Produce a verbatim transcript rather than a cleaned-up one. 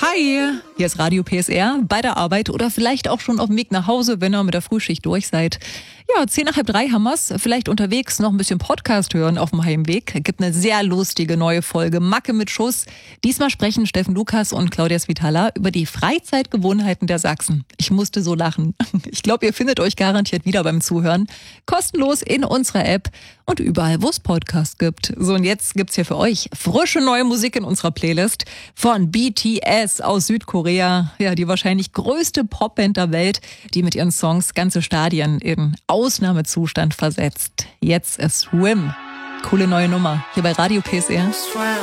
Hi, hier ist Radio P S R bei der Arbeit oder vielleicht auch schon auf dem Weg nach Hause, wenn ihr mit der Frühschicht durch seid. Ja, zehn nach halb drei haben wir's. Vielleicht unterwegs noch ein bisschen Podcast hören auf dem Heimweg. Gibt eine sehr lustige neue Folge Macke mit Schuss. Diesmal sprechen Steffen Lukas und Claudia Svitala über die Freizeitgewohnheiten der Sachsen. Ich musste so lachen. Ich glaube, ihr findet euch garantiert wieder beim Zuhören. Kostenlos in unserer App und überall, wo es Podcasts gibt. So, und jetzt gibt's hier für euch frische neue Musik in unserer Playlist von B T S aus Südkorea. Ja, die wahrscheinlich größte Popband der Welt, die mit ihren Songs ganze Stadien in Ausnahmezustand versetzt. Jetzt ist Swim. Coole neue Nummer hier bei Radio P S R.